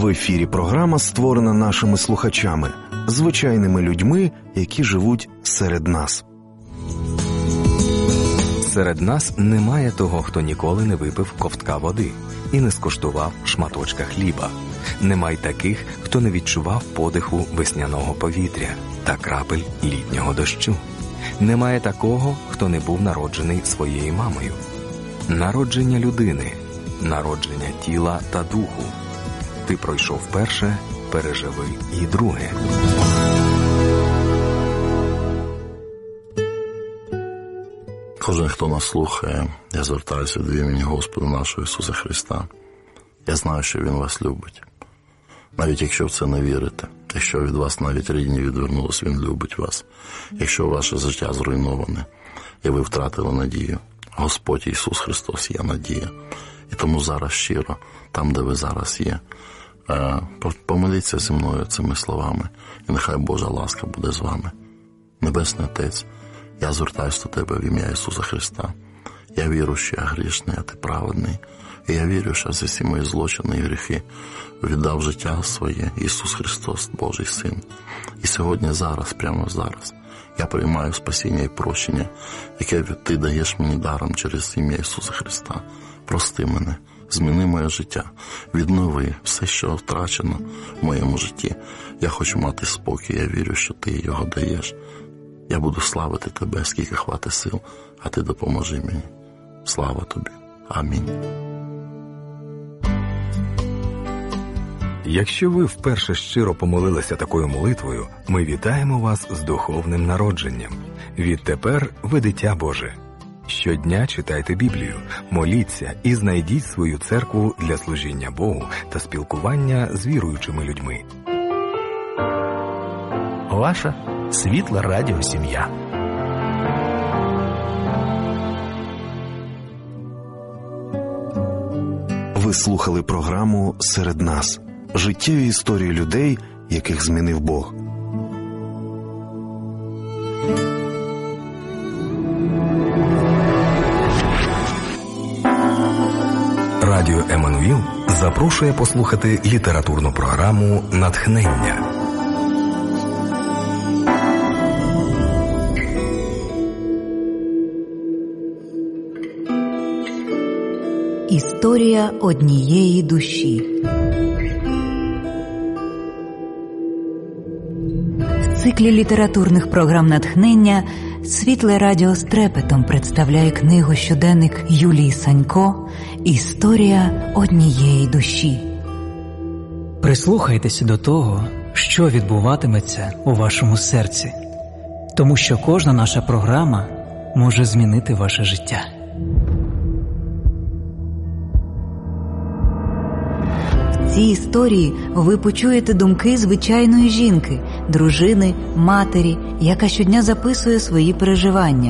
В ефірі програма, створена нашими слухачами, звичайними людьми, які живуть серед нас. Серед нас немає того, хто ніколи не випив ковтка води і не скуштував шматочка хліба. Немає таких, хто не відчував подиху весняного повітря та крапель літнього дощу. Немає такого, хто не був народжений своєю мамою. Народження людини, народження тіла та духу. Ти пройшов перше, переживи і друге. Кожен, хто нас слухає, я звертаюся до імені Господа нашого Ісуса Христа. Я знаю, що Він вас любить. Навіть якщо в це не вірите, якщо від вас навіть рідні відвернулись, Він любить вас. Якщо ваше життя зруйноване і ви втратили надію, Господь Ісус Христос є надія. І тому зараз щиро, там, де ви зараз є, помоліться зі мною цими словами, і нехай Божа ласка буде з вами. Небесний Отець, я звертаюся до Тебе в ім'я Ісуса Христа. Я вірю, що я грішний, а Ти праведний. І я вірю, що за всі мої злочини і гріхи віддав життя своє Ісус Христос, Божий Син. І сьогодні, зараз, прямо зараз, я приймаю спасіння і прощення, яке Ти даєш мені даром через ім'я Ісуса Христа. Прости мене, зміни моє життя, віднови все, що втрачено в моєму житті. Я хочу мати спокій, я вірю, що Ти його даєш. Я буду славити Тебе, скільки хватить сил, а Ти допоможи мені. Слава Тобі. Амінь. Якщо ви вперше щиро помолилися такою молитвою, ми вітаємо вас з духовним народженням. Відтепер ви дитя Боже. Щодня читайте Біблію, моліться і знайдіть свою церкву для служіння Богу та спілкування з віруючими людьми. Ваша світла радіосім'я. Ви слухали програму «Серед нас». Життєві історії людей, яких змінив Бог. Радіо Еммануїл запрошує послухати літературну програму «Натхнення». Історія однієї душі. В циклі літературних програм «Натхнення» Світле радіо з трепетом представляє книгу-щоденник Юлії Санько «Історія однієї душі». Прислухайтеся до того, що відбуватиметься у вашому серці, тому що кожна наша програма може змінити ваше життя. В цій історії ви почуєте думки звичайної жінки, дружини, матері, яка щодня записує свої переживання.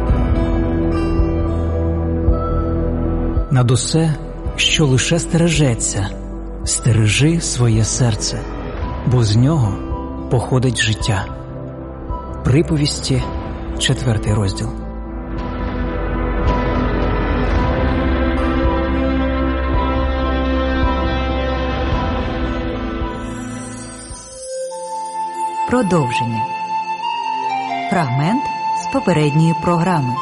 Над усе, що лише стережеться, стережи своє серце, бо з нього походить життя. Приповісті, 4 розділ. Продовження. Фрагмент з попередньої програми.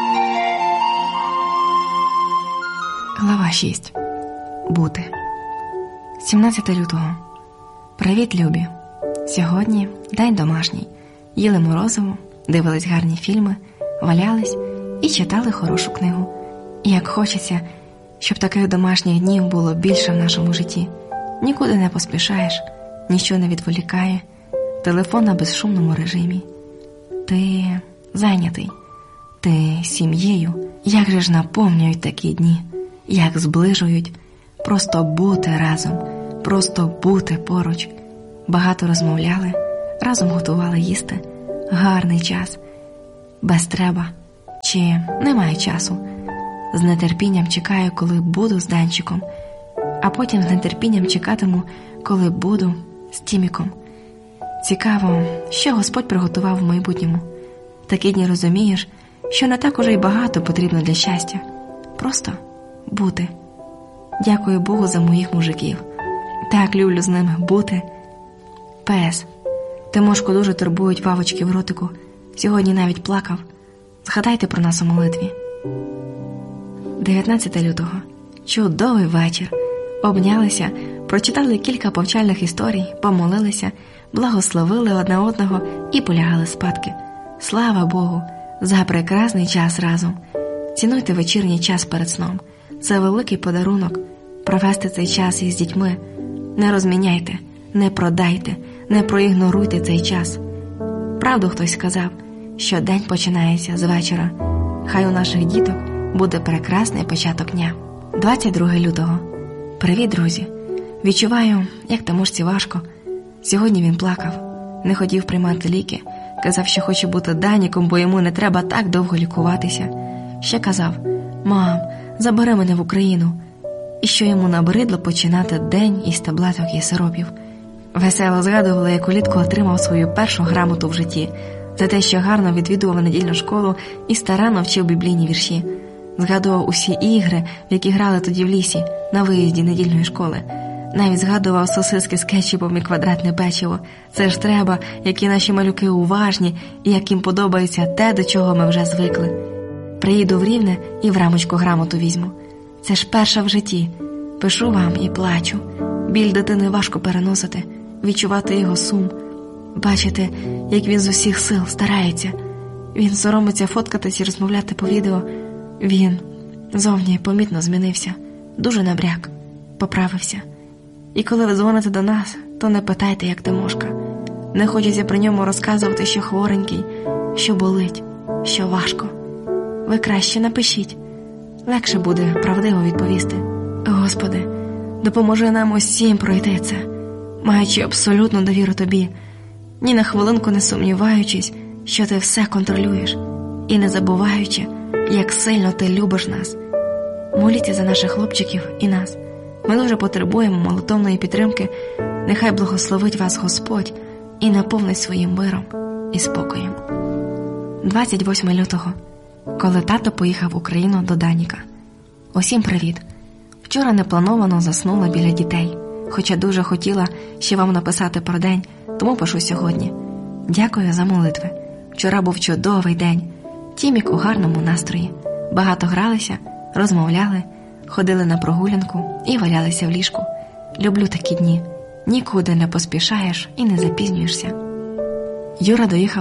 Глава 6. Бути. 17 лютого. Привіт, любі. Сьогодні день домашній. Їли морозиво, дивились гарні фільми, валялись і читали хорошу книгу. І як хочеться, щоб таких домашніх днів було більше в нашому житті. Нікуди не поспішаєш, ніщо не відволікає. Телефон на безшумному режимі. Ти зайнятий. Ти сім'єю. Як же ж наповнюють такі дні. Як зближують. Просто бути разом. Просто бути поруч. Багато розмовляли. Разом готували їсти. Гарний час. Без треба. Чи немає часу. З нетерпінням чекаю, коли буду з Данчиком. А потім з нетерпінням чекатиму, коли буду з Тіміком. Цікаво, що Господь приготував в майбутньому. В такі дні розумієш, що не так уже й багато потрібно для щастя. Просто бути. Дякую Богу за моїх мужиків. Так люблю з ними бути. П.С. Тимошку дуже турбують вавочки в ротику. Сьогодні навіть плакав. Згадайте про нас у молитві. 19 лютого. Чудовий вечір. Обнялися, прочитали кілька повчальних історій, помолилися, благословили одне одного і полягали спадки. Слава Богу за прекрасний час разом. Цінуйте вечірній час перед сном. Це великий подарунок провести цей час із дітьми. Не розміняйте, не продайте, не проігноруйте цей час. Правду хтось сказав, що день починається з вечора. Хай у наших діток буде прекрасний початок дня. 22 лютого. Привіт, друзі. Відчуваю, як Тимошці важко. Сьогодні він плакав, не хотів приймати ліки. Казав, що хоче бути Даніком, бо йому не треба так довго лікуватися. Ще казав: «Мам, забери мене в Україну». І що йому набридло починати день із таблеток і сиропів. Весело згадували, як улітку отримав свою першу грамоту в житті за те, що гарно відвідував недільну школу і старанно вчив біблійні вірші. Згадував усі ігри, в які грали тоді в лісі, на виїзді недільної школи. Навіть згадував сосиски з кетчупом і квадратне печиво. Це ж треба, які наші малюки уважні і як їм подобається те, до чого ми вже звикли. Приїду в Рівне і в рамочку грамоту візьму. Це ж перша в житті. Пишу вам і плачу. Біль дитини важко переносити, відчувати його сум. Бачити, як він з усіх сил старається. Він соромиться фоткатись і розмовляти по відео. Він зовні помітно змінився, дуже набряк, поправився. І коли ви дзвоните до нас, то не питайте, як Тимошка. Не хочеться при ньому розказувати, що хворенький, що болить, що важко. Ви краще напишіть. Легше буде правдиво відповісти. Господи, допоможи нам усім пройти це, маючи абсолютну довіру Тобі, ні на хвилинку не сумніваючись, що Ти все контролюєш, і не забуваючи, як сильно Ти любиш нас. Моліться за наших хлопчиків і нас. Ми дуже потребуємо молитовної підтримки. Нехай благословить вас Господь і наповнить своїм миром і спокоєм. 28 лютого. Коли тато поїхав в Україну до Даніка. Усім привіт. Вчора неплановано заснула біля дітей, хоча дуже хотіла ще вам написати про день, тому пишу сьогодні. Дякую за молитви. Вчора був чудовий день. Тімік у гарному настрої. Багато гралися, розмовляли, ходили на прогулянку і валялися в ліжку. Люблю такі дні. Нікуди не поспішаєш і не запізнюєшся. Юра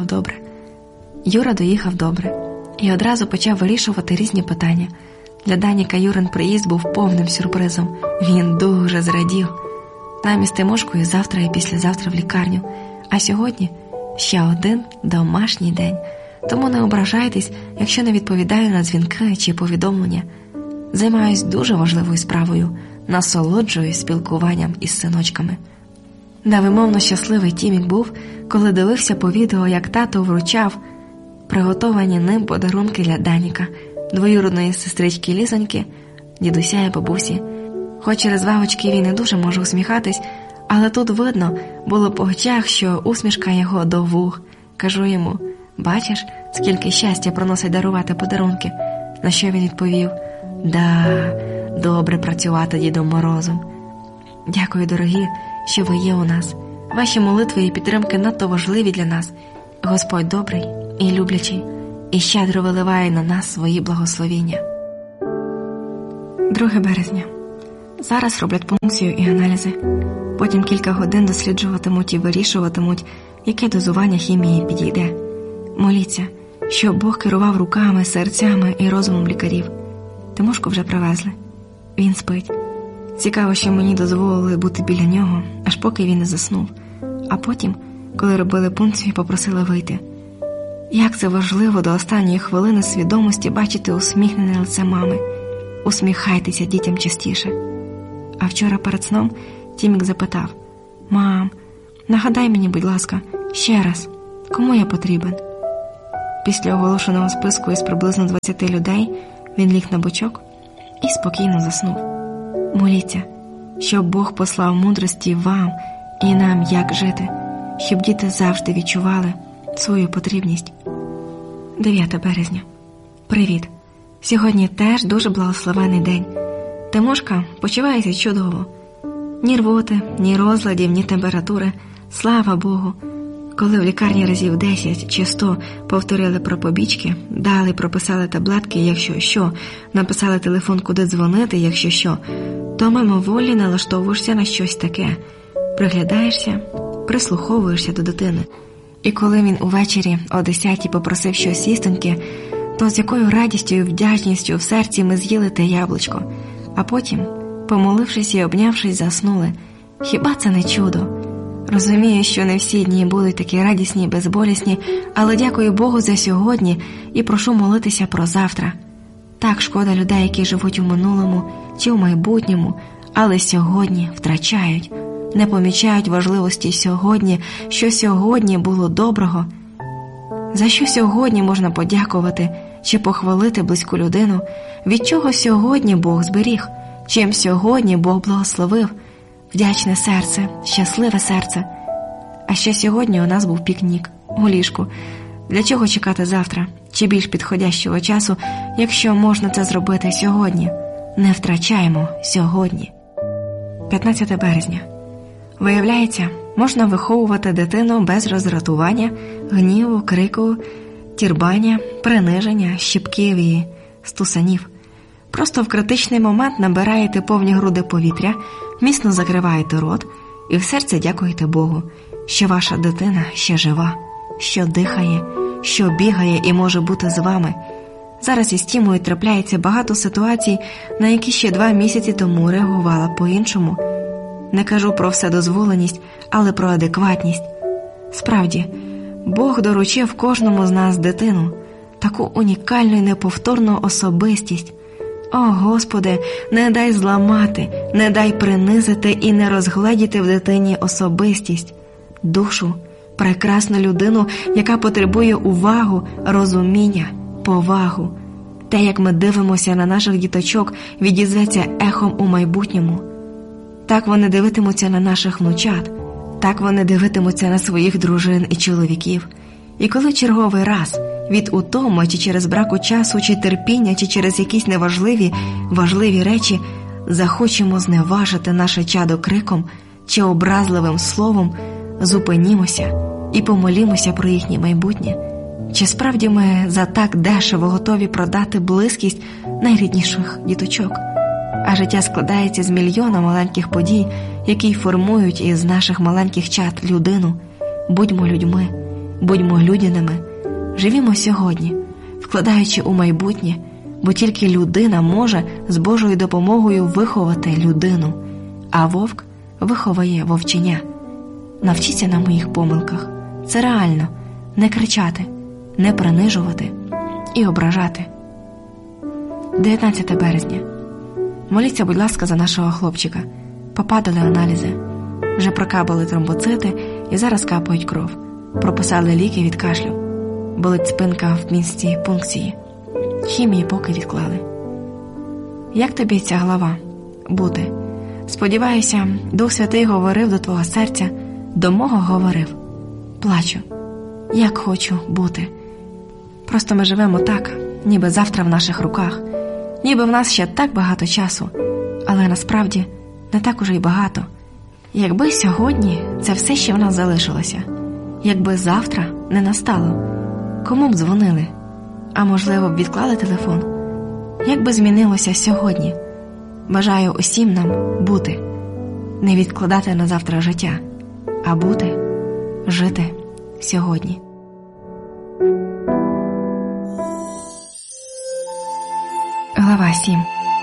доїхав добре. І одразу почав вирішувати різні питання. Для Даніка Юрин приїзд був повним сюрпризом. Він дуже зрадів. Нам із Тимошкою завтра і післязавтра в лікарню. А сьогодні ще один домашній день. Тому не ображайтесь, якщо не відповідаю на дзвінки чи повідомлення. Займаюсь дуже важливою справою. Насолоджуюсь спілкуванням із синочками. Невимовно щасливий Тімік був, коли дивився по відео, як тато вручав приготовані ним подарунки для Даніка, двоюродної сестрички Лізоньки, дідуся і бабусі. Хоч через вавочки він не дуже може усміхатись, але тут видно було по очах, що усмішка його до вух. Кажу йому: «Бачиш, скільки щастя приносить дарувати подарунки?» На що він відповів: «Да, добре працювати Дідом Морозом». Дякую, дорогі, що ви є у нас. Ваші молитви і підтримки надто важливі для нас. Господь добрий і люблячий, і щедро виливає на нас свої благословіння. 2 березня. Зараз роблять пункцію і аналізи. Потім кілька годин досліджуватимуть і вирішуватимуть, яке дозування хімії підійде. Моліться, щоб Бог керував руками, серцями і розумом лікарів. Тимошку вже привезли. Він спить. Цікаво, що мені дозволили бути біля нього, аж поки він не заснув. А потім, коли робили пункцію, попросили вийти. Як це важливо до останньої хвилини свідомості бачити усміхнене лице мами. Усміхайтеся дітям частіше. А вчора перед сном Тімік запитав: «Мам, нагадай мені, будь ласка, ще раз, кому я потрібен?» Після оголошеного списку із приблизно 20 людей він ліг на бочок і спокійно заснув. Моліться, щоб Бог послав мудрості вам і нам, як жити, щоб діти завжди відчували свою потрібність. 9 березня. Привіт. Сьогодні теж дуже благословений день. Тимошка почувається чудово. Ні рвоти, ні розладів, ні температури. Слава Богу! Коли в лікарні разів 10 чи 100 повторили про побічки, дали, прописали таблетки, якщо що, написали телефон, куди дзвонити, якщо що, то мимоволі налаштовуєшся на щось таке. Приглядаєшся, прислуховуєшся до дитини. І коли він увечері о 10-й попросив щось їстоньке, то з якою радістю і вдячністю в серці ми з'їли те яблучко, а потім, помолившись і обнявшись, заснули. Хіба це не чудо? Розумію, що не всі дні будуть такі радісні і безболісні, але дякую Богу за сьогодні і прошу молитися про завтра. Так шкода людей, які живуть у минулому чи у майбутньому, але сьогодні втрачають, не помічають важливості сьогодні, що сьогодні було доброго. За що сьогодні можна подякувати чи похвалити близьку людину, від чого сьогодні Бог зберіг, чим сьогодні Бог благословив. Вдячне серце, щасливе серце. А ще сьогодні у нас був пікнік у ліжку. Для чого чекати завтра чи більш підходящого часу, якщо можна це зробити сьогодні? Не втрачаємо сьогодні. 15 березня. Виявляється, можна виховувати дитину без роздратування, гніву, крику, тірбання, приниження, щіпків і стусанів. Просто в критичний момент набираєте повні груди повітря, міцно закриваєте рот і в серці дякуєте Богу, що ваша дитина ще жива, що дихає, що бігає і може бути з вами. Зараз із Тімою трапляється багато ситуацій, на які ще 2 місяці тому реагувала по-іншому. Не кажу про вседозволеність, але про адекватність. Справді, Бог доручив кожному з нас дитину, таку унікальну і неповторну особистість. О, Господи, не дай зламати, не дай принизити і не розгледіти в дитині особистість, душу, прекрасну людину, яка потребує увагу, розуміння, повагу. Те, як ми дивимося на наших діточок, відізветься ехом у майбутньому. Так вони дивитимуться на наших внучат, так вони дивитимуться на своїх дружин і чоловіків. І коли черговий раз від утоми, чи через браку часу, чи терпіння, чи через якісь важливі речі захочемо зневажити наше чадо криком чи образливим словом, зупинімося і помолімося про їхнє майбутнє. Чи справді ми за так дешево готові продати близькість найрідніших діточок? А життя складається з мільйона маленьких подій, які формують із наших маленьких чад людину. Будьмо людьми, будьмо людяними, живімо сьогодні, вкладаючи у майбутнє, бо тільки людина може з Божою допомогою виховати людину, а вовк виховає вовченя. Навчіться на моїх помилках. Це реально. Не кричати, не принижувати і ображати. 19 березня. Моліться, будь ласка, за нашого хлопчика. Попадали аналізи. Вже прокапали тромбоцити і зараз капають кров. Прописали ліки від кашлю. Болить спинка в місці пункції. Хімії поки відклали. Як тобі ця глава? Бути. Сподіваюся, Дух Святий говорив до твого серця, до мого говорив. Плачу. Як хочу бути. Просто ми живемо так, ніби завтра в наших руках. Ніби в нас ще так багато часу. Але насправді не так уже й багато. Якби сьогодні це все ще в нас залишилося. Якби завтра не настало. Кому б дзвонили? А можливо б відклали телефон? Як би змінилося сьогодні? Бажаю усім нам бути. Не відкладати на завтра життя, а бути, жити сьогодні. Глава 7.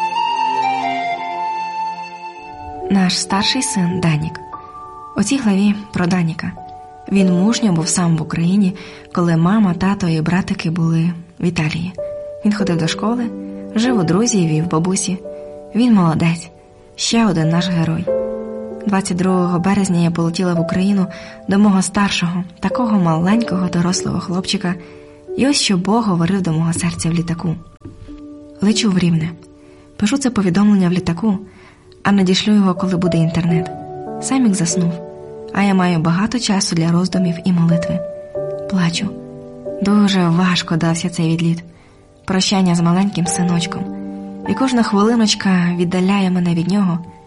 Наш старший син Данік. У цій главі про Даніка. Він мужньо був сам в Україні, коли мама, тато і братики були в Італії. Він ходив до школи, жив у друзів і в бабусі. Він молодець, ще один наш герой. 22 березня я полетіла в Україну до мого старшого, такого маленького дорослого хлопчика, і ось що Бог говорив до мого серця в літаку. Лечу в Рівне. Пишу це повідомлення в літаку, а надішлю його, коли буде інтернет. Самік заснув, а я маю багато часу для роздумів і молитви. Плачу. Дуже важко дався цей відліт. Прощання з маленьким синочком. І кожна хвилиночка віддаляє мене від нього.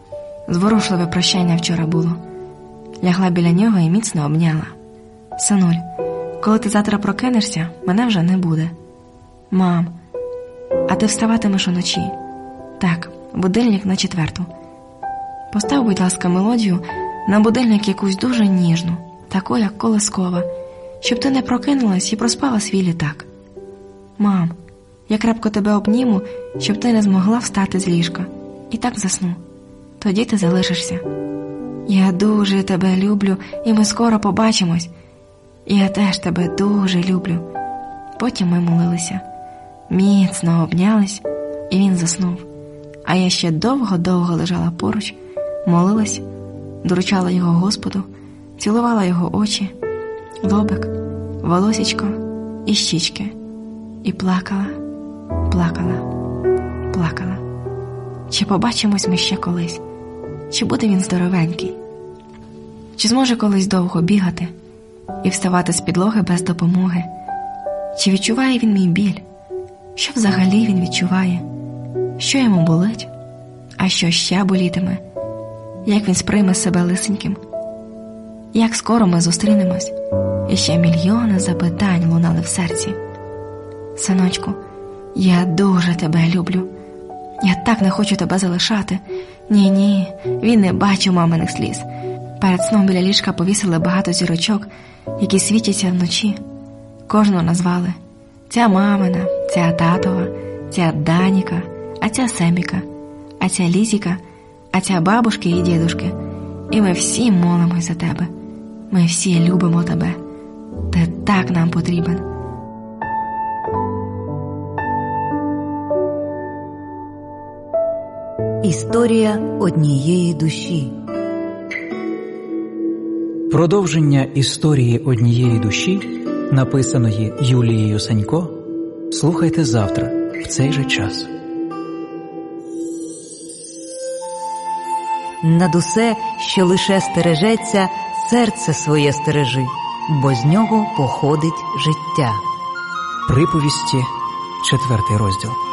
Зворушливе прощання вчора було. Лягла біля нього і міцно обняла. Синуль, коли ти завтра прокинешся, мене вже не буде. Мам, а ти вставатимеш уночі? Так, будильник на 4:00. Постав, будь ласка, мелодію на будильник якусь дуже ніжну, таку, як колискова, щоб ти не прокинулась і проспала свій літак. Мам, я крепко тебе обніму, щоб ти не змогла встати з ліжка. І так засну. Тоді ти залишишся. Я дуже тебе люблю, і ми скоро побачимось. І я теж тебе дуже люблю. Потім ми молилися. Міцно обнялись, і він заснув. А я ще довго-довго лежала поруч, молилась, доручала його Господу, цілувала його очі, лобик, волосічко і щічки. І плакала, плакала, плакала. Чи побачимось ми ще колись? Чи буде він здоровенький? Чи зможе колись довго бігати і вставати з підлоги без допомоги? Чи відчуває він мій біль? Що взагалі він відчуває? Що йому болить? А що ще болітиме? Як він сприйме себе лисеньким? Як скоро ми зустрінемось? І ще мільйони запитань лунали в серці. Синочку, я дуже тебе люблю. Я так не хочу тебе залишати. Ні, він не бачив маминих сліз. Перед сном біля ліжка повісили багато зірочок, які світяться вночі. Кожну назвали. Ця мамина, ця татова, ця Даніка, а ця Семіка, а ця Лізіка, а ця бабушки і дідушки. І ми всі молимось за тебе. Ми всі любимо тебе. Ти так нам потрібен. Історія однієї душі. Продовження історії однієї душі, написаної Юлією Санько, слухайте завтра в цей же час. Над усе, що лише стережеться, серце своє стережи, бо з нього походить життя. Приповісті, 4 розділ.